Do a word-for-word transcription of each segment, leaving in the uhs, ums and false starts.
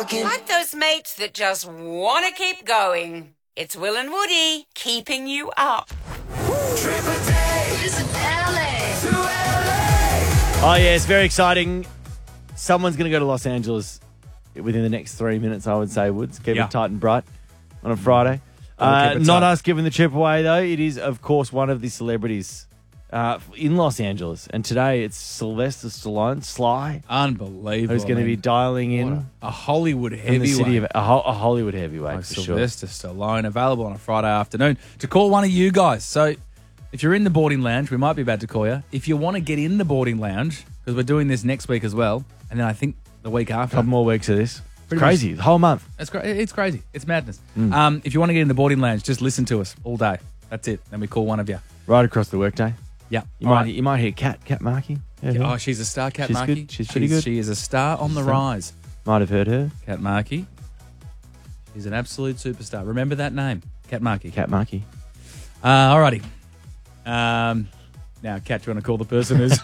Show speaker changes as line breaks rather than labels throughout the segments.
talking.
Like those mates that just want to keep going. It's Will and Woody keeping you up.
Trip a day.
Visit L A.
To L A.
Oh, yeah, it's very exciting. Someone's going to go to Los Angeles within the next three minutes, I would say, Woods. Keep
Yeah.
it tight and bright on a Friday.
We'll
Uh,
keep it
not
tight.
us giving the trip away, though. It is, of course, one of the celebrities uh, in Los Angeles. And today it's Sylvester Stallone, Sly,
Unbelievable.
who's going to
I
be
mean,
dialing in
what a, a Hollywood
from the
heavyweight.
city of a, ho- a Hollywood heavyweight,
like
for sure.
Sylvester Stallone, available on a Friday afternoon to call one of you guys. So if you're in the boarding lounge, we might be about to call you. If you want to get in the boarding lounge, because we're doing this next week as well, and then I think the week after.
couple more weeks of this. It's
Pretty
crazy.
much.
The whole month.
It's, cra- it's crazy. It's madness.
Mm.
Um, if you want to get in the boarding lounge, just listen to us all day. That's it. Then we call one of you.
Right across the workday.
Yeah.
You
All
might
right.
you might hear Kat, Kat Markey. Heard her?
Oh, she's a star, Kat
She's
Markey.
good. She's pretty good.
She is a star on the
She's
rise.
Might have heard her.
Kat Markey. She's an absolute superstar. Remember that name, Kat Markey.
Kat Markey.
Uh, alrighty. Um, now, Kat, do you want to call the person who's...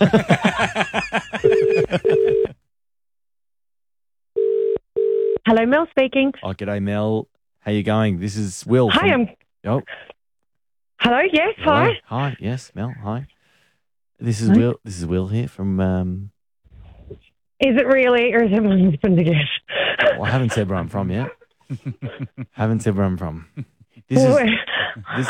Hello, Mel speaking.
Oh, g'day, Mel. How you going? This is Will.
Hi,
from-
I'm.
Oh,
Hello, yes,
hello.
hi.
Hi. Yes, Mel. Hi. This is
Hi.
Will. This is Will here from. Um,
Is it really, or is it my husband again?
well, I haven't said where I'm from yet. haven't said where I'm from. This is.
Where,
This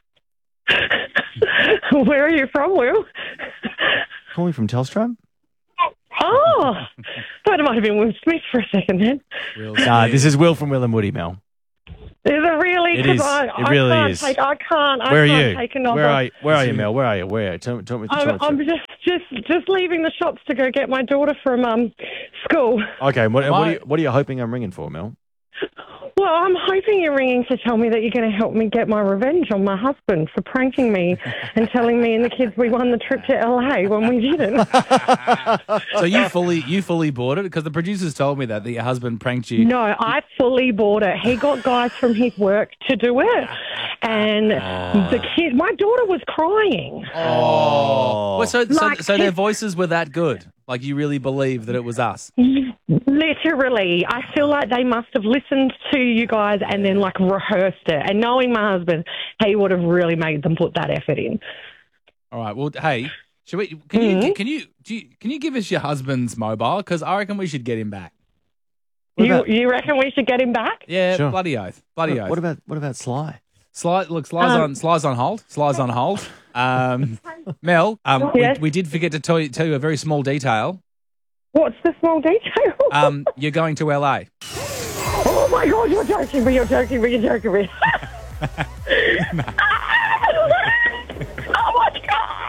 where are you from, Will?
calling from Telstra.
Oh, thought it might have been Will Smith for a second then.
Nah, this is Will from Will and Woody, Mel.
Is it really?
It
'Cause
is.
I,
It
I
really
can't
is.
Take, I can't. I
Where are
can't
you?
Take another.
Where are you? Where are you, Mel? Where are you? Where? Tell me. Tell me. Tell me,
I'm,
tell me.
I'm just, just, just leaving the shops to go get my daughter from um school.
Okay. What,
Am
what,
I-
are you, what are you hoping I'm ringing for, Mel?
Well, I'm hoping you're ringing to tell me that you're going to help me get my revenge on my husband for pranking me and telling me and the kids we won the trip to L A when we didn't.
So you fully you fully bought it? Because the producers told me that, that your husband pranked you.
No, I fully bought it. He got guys from his work to do it. And the kid, my daughter was crying.
Oh. Well, so, so,
Like
so their
his-
voices were that good? Like you really believe that it was us?
Literally, I feel like they must have listened to you guys and then like rehearsed it. And knowing my husband, he would have really made them put that effort in.
All right. Well, hey, should we? Can
Mm-hmm.
you can you, do you can you give us your husband's mobile? Because I reckon we should get him back.
What
You,
about-
you reckon we should get him back?
Yeah,
Sure.
bloody oath, bloody
What,
oath.
what about what about Sly?
Sly, look, Sly's
Um,
on Sly's on hold. Sly's on hold. Um, Mel, um,
Yes?
we, we did forget to tell you, tell you a very small detail.
What's the small detail?
Um, you're going to L A.
Oh my God, you're joking me, you're joking me, you're joking me. Oh my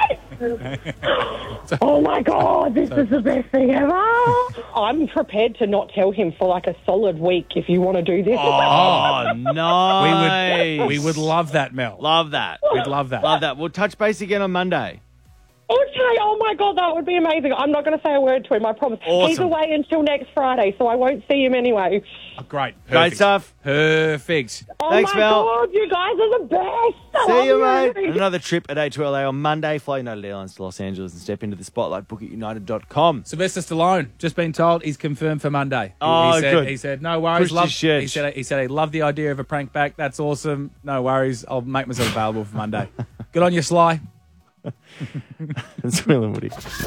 God! Oh my God, this is the best thing ever. I'm prepared to not tell him for like a solid week if you want to do this.
Oh, no.
We would we would love that, Mel.
love that.
We'd love that.
Love that. We'll touch base again on Monday.
Okay, oh my God, that would be amazing. I'm not going to say a word to him, I promise.
Awesome.
He's away until next Friday, so I won't see him anyway.
Oh, great,
Great
Perfect.
stuff.
Perfect.
Oh
Thanks,
my
Mel.
God, you guys are the best. I
See
love
you, mate.
you.
Another trip at A to L A on Monday. Fly United Airlines to Los Angeles and step into the spotlight. Book at united dot com.
Sylvester Stallone just been told he's confirmed for Monday. He-
Oh,
he said,
good.
He said no worries.
Pushed
Love,
his sheds.
he said he said he loved the idea of a prank back. That's awesome. No worries. I'll make myself available for Monday. Good on you, Sly.
It's Will and Woody.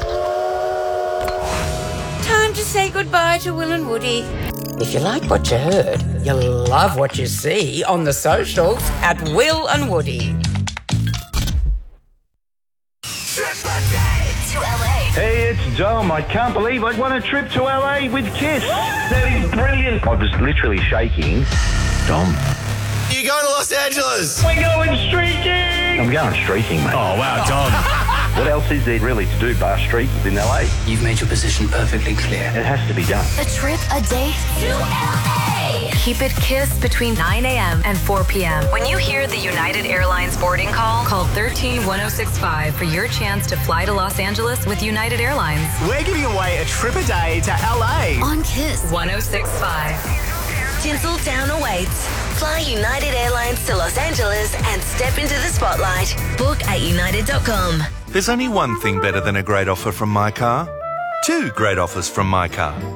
Time to say goodbye to Will and Woody.
If you like what you heard, you'll love what you see on the socials.
At Will and Woody.
Trip a day.
To L A.
Hey, it's Dom. I can't believe I won a trip to L A with Kiss. That is brilliant. I was literally shaking.
Dom.
You going to Los Angeles?
We're going streaking. I'm going streaking, mate.
Oh, wow, Dom.
What else is there really to do bar streak in L A?
You've made your position perfectly clear.
It has to be done.
A trip a day to L A.
Keep it Kiss between nine a.m. and four p.m. When you hear the United Airlines boarding call, call one three one oh six five for your chance to fly to Los Angeles with United Airlines.
We're giving away a trip a day to L A.
On Kiss.
one oh six five.
Tinseltown awaits. Fly United Airlines to Los Angeles and step into the spotlight. Book at united dot com.
There's only one thing better than a great offer from My Car. Two great offers from My Car.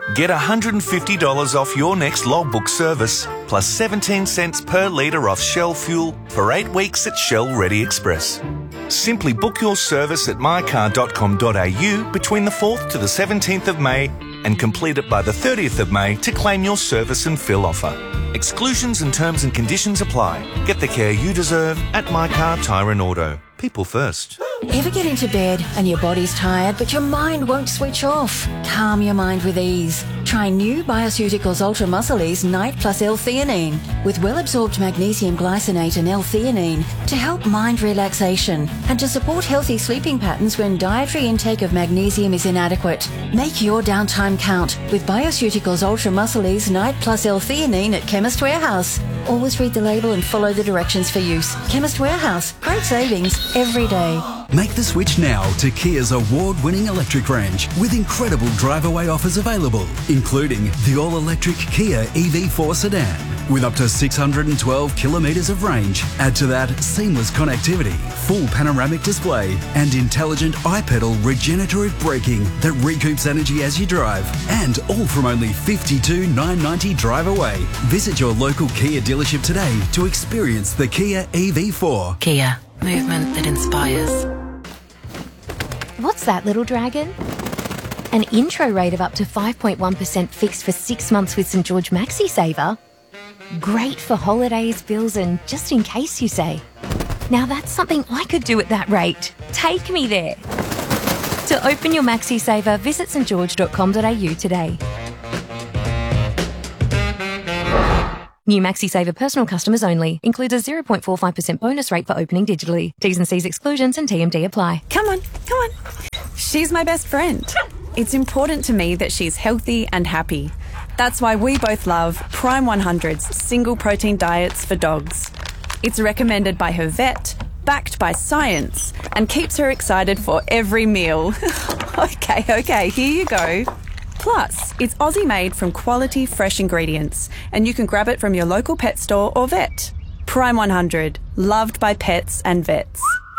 Get one hundred fifty dollars off your next logbook service, plus seventeen cents per litre off Shell fuel for eight weeks at Shell Ready Express. Simply book your service at my car dot com dot a u between the fourth to the seventeenth of May and complete it by the thirtieth of May to claim your service and fill offer. Exclusions and terms and conditions apply. Get the care you deserve at My Car Tyre and Auto. People first.
Ever get into bed and your body's tired but your mind won't switch off? Calm your mind with ease. Try new Bioceuticals Ultra Muscle Ease Night Plus L-theanine with well-absorbed magnesium glycinate and L-theanine to help mind relaxation and to support healthy sleeping patterns when dietary intake of magnesium is inadequate. Make your downtime count with Bioceuticals Ultra Muscle Ease Night Plus L-theanine at Chemist Warehouse. Always read the label and follow the directions for use. Chemist Warehouse. Great savings every day.
Make the switch now to Kia's award-winning electric range with incredible drive-away offers available, including the all-electric Kia E V four sedan with up to six hundred twelve kilometres of range. Add to that seamless connectivity, full panoramic display and intelligent iPedal regenerative braking that recoups energy as you drive, and all from only fifty-two thousand nine hundred ninety dollars drive away. Visit your local Kia dealership today to experience the Kia E V four.
Kia, movement that inspires.
What's that, little dragon? An intro rate of up to five point one percent fixed for six months with St George Maxi Saver? Great for holidays, bills and just in case, you say. Now that's something I could do at that rate. Take me there. To open your Maxi Saver, visit st george dot com dot a u today. New Maxi Saver personal customers only. Includes a zero point four five percent bonus rate for opening digitally. T's and C's exclusions and T M D apply.
Come on, come on. She's my best friend. It's important to me that she's healthy and happy. That's why we both love Prime one hundred's single protein diets for dogs. It's recommended by her vet, backed by science, and keeps her excited for every meal. okay, okay, here you go. Plus, it's Aussie made from quality fresh ingredients, and you can grab it from your local pet store or vet. Prime one hundred, loved by pets and vets.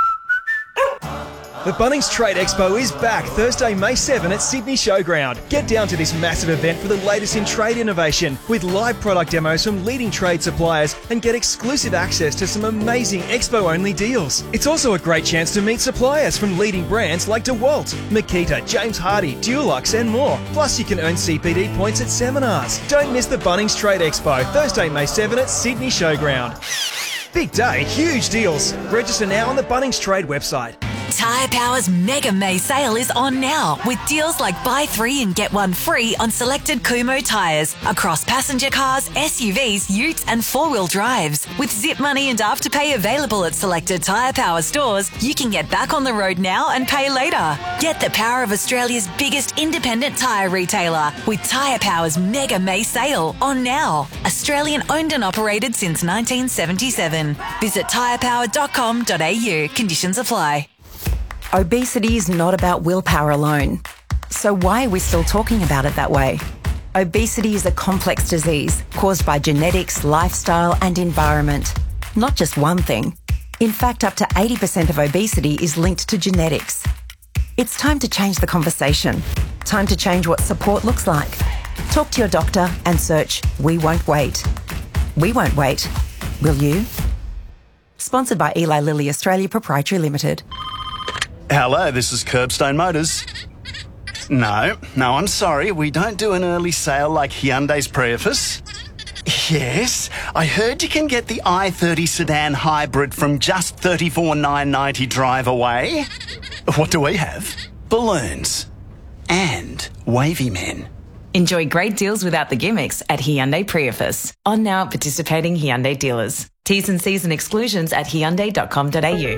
The Bunnings Trade Expo is back Thursday, May seventh at Sydney Showground. Get down to this massive event for the latest in trade innovation with live product demos from leading trade suppliers and get exclusive access to some amazing expo-only deals. It's also a great chance to meet suppliers from leading brands like DeWalt, Makita, James Hardie, Dulux and more. Plus you can earn C P D points at seminars. Don't miss the Bunnings Trade Expo Thursday, May seventh at Sydney Showground. Big day, huge deals. Register now on the Bunnings Trade website.
Tyre Power's Mega May sale is on now with deals like buy three and get one free on selected Kumho tyres across passenger cars, S U Vs, utes and four-wheel drives. With zip money and afterpay available at selected Tyre Power stores, you can get back on the road now and pay later. Get the power of Australia's biggest independent tyre retailer with Tyre Power's Mega May sale on now. Australian owned and operated since nineteen seventy-seven. Visit tyre power dot com dot a u. Conditions apply.
Obesity is not about willpower alone. So why are we still talking about it that way? Obesity is a complex disease caused by genetics, lifestyle and environment. Not just one thing. In fact, up to eighty percent of obesity is linked to genetics. It's time to change the conversation. Time to change what support looks like. Talk to your doctor and search We Won't Wait. We won't wait. Will you? Sponsored by Eli Lilly Australia Proprietary Limited.
Hello, this is Curbstone Motors. No, no, I'm sorry. We don't do an early sale like Hyundai's Prius. Yes, I heard you can get the i thirty sedan hybrid from just thirty-four thousand nine hundred ninety dollars drive away. What do we have? Balloons. And wavy men.
Enjoy great deals without the gimmicks at Hyundai Prius. On now at participating Hyundai dealers. T's and C's and exclusions at hyundai dot com dot a u.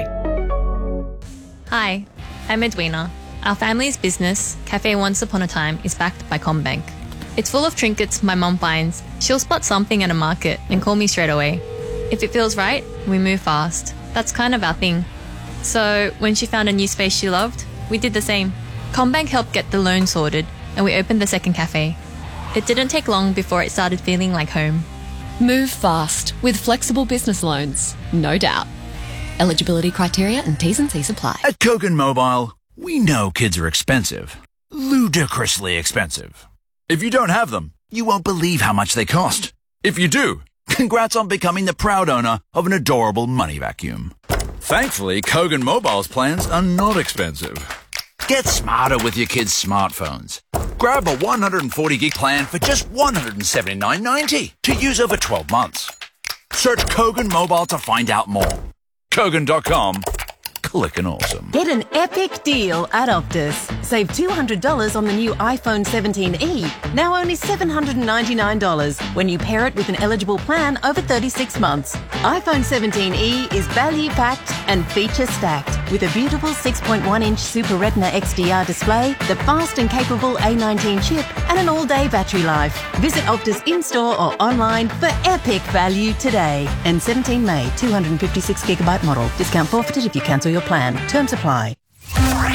Hi, I'm Edwina. Our family's business, Cafe Once Upon a Time, is backed by CommBank. It's full of trinkets my mum finds. She'll spot something at a market and call me straight away. If it feels right, we move fast. That's kind of our thing. So when she found a new space she loved, we did the same. CommBank helped get the loan sorted and we opened the second cafe. It didn't take long before it started feeling like home.
Move fast with flexible business loans, no doubt. Eligibility criteria and T's and C's apply.
At Kogan Mobile, we know kids are expensive. Ludicrously expensive.
If you don't have them, you won't believe how much they cost. If you do, congrats on becoming the proud owner of an adorable money vacuum. Thankfully, Kogan Mobile's plans are not expensive. Get smarter with your kids' smartphones. Grab a one hundred forty gig plan for just one hundred seventy-nine ninety to use over twelve months. Search Kogan Mobile to find out more. Kogan dot com. Clickin' awesome.
Get an epic deal at Optus. Save two hundred dollars on the new iPhone seventeen e, now only seven hundred ninety-nine dollars when you pair it with an eligible plan over thirty-six months. iPhone seventeen e is value-packed and feature-stacked with a beautiful six point one inch Super Retina X D R display, the fast and capable A nineteen chip, and an all-day battery life. Visit Optus in-store or online for epic value today. And seventeen May, two hundred fifty-six gigabyte model. Discount forfeited if you cancel your plan. Terms apply.